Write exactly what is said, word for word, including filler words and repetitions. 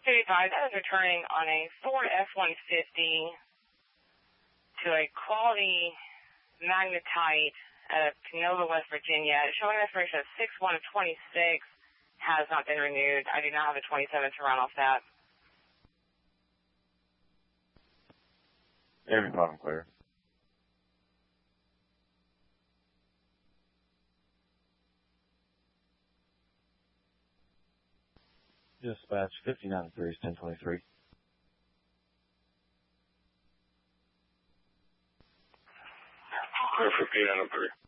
fifty-five, that is returning on a Ford F one fifty to a quality magnetite out of Canova, West Virginia. Showing information of six one of twenty-six, has not been renewed. I do not have a twenty-seven to run off that. Every bottom clear. Dispatch fifty-nine three is ten twenty-three. Clear fifty-nine three.